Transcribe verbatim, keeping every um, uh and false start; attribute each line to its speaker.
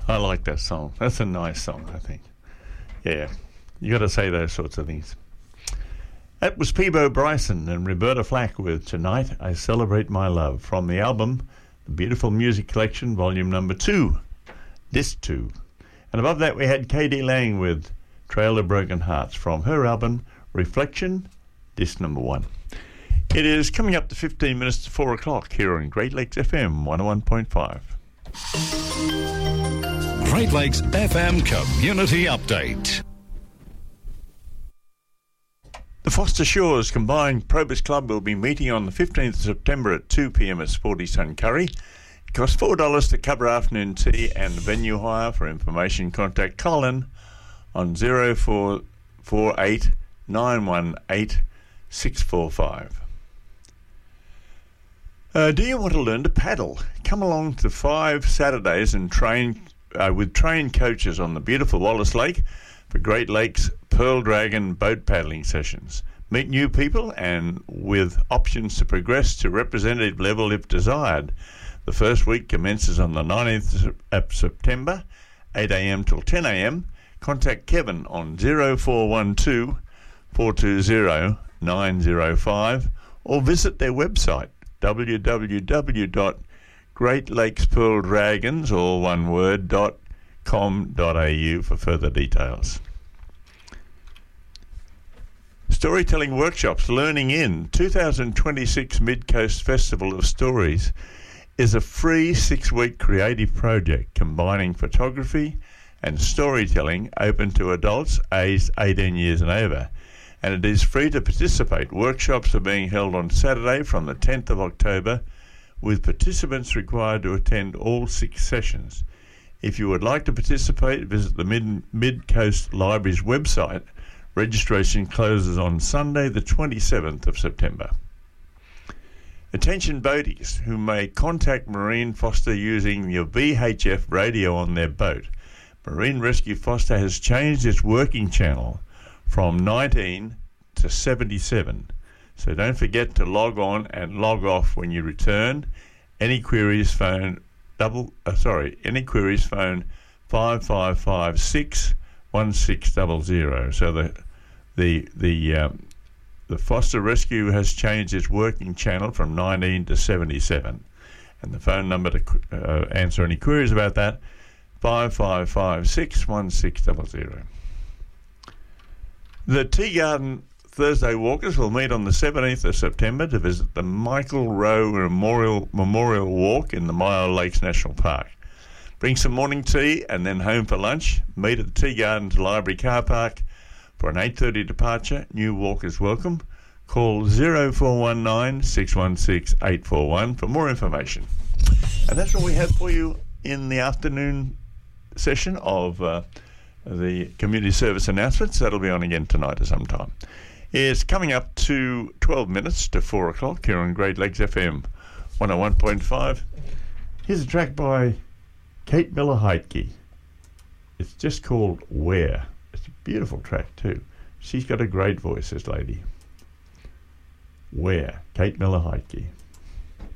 Speaker 1: I like that song. That's a nice song, I think. Yeah, you got to say those sorts of things. That was Peebo Bryson and Roberta Flack with Tonight I Celebrate My Love from the album The Beautiful Music Collection, volume number two, disc two. And above that we had K D Lang with Trail of Broken Hearts from her album Reflection, disc number one. It is coming up to fifteen minutes to four o'clock here on Great Lakes F M one oh one point five.
Speaker 2: Great Lakes F M Community Update.
Speaker 1: The Foster Shores Combined Probus Club will be meeting on the fifteenth of September at two p.m. at Sporty Sun Curry. It costs four dollars to cover afternoon tea and venue hire. For information, contact Colin on zero four four eight nine one eight six four five. Uh, do you want to learn to paddle? Come along to five Saturdays and train uh, with trained coaches on the beautiful Wallace Lake for Great Lakes Pearl Dragon boat paddling sessions. Meet new people and with options to progress to representative level if desired. The first week commences on the nineteenth of September, eight a.m. till ten a.m. Contact Kevin on zero four one two four two zero nine zero five or visit their website w w w dot great lakes pearl dragons, all one word, dot com dot a u for further details. Storytelling Workshops Learning In two thousand twenty-six Mid-Coast Festival of Stories is a free six-week creative project combining photography and storytelling open to adults aged eighteen years and over. And it is free to participate. Workshops are being held on Saturday from the tenth of October, with participants required to attend all six sessions. If you would like to participate, visit the Mid- Mid-Coast Library's website. Registration closes on Sunday the twenty-seventh of September. Attention boaties who may contact Marine Foster using your V H F radio on their boat. Marine Rescue Foster has changed its working channel from nineteen to seventy-seven. So don't forget to log on and log off when you return. Any queries phone double uh, sorry, any queries phone five five five six one six zero zero. So the the the um, the Foster Rescue has changed its working channel from nineteen to seventy-seven. And the phone number to uh, answer any queries about that, five five five six one six zero zero. The Tea Garden Thursday Walkers will meet on the seventeenth of September to visit the Michael Rowe Memorial Memorial Walk in the Myall Lakes National Park. Bring some morning tea and then home for lunch. Meet at the Tea Gardens Library car park for an eight thirty departure. New walkers welcome. Call zero four one nine six one six eight four one for more information. And that's all we have for you in the afternoon session of uh, the community service announcements. That'll be on again tonight at some time. It's coming up to twelve minutes to four o'clock here on Great Lakes F M one oh one point five. Here's a track by Kate Miller-Heidke. It's just called Where. It's a beautiful track too. She's got a great voice, this lady. Where? Kate Miller-Heidke.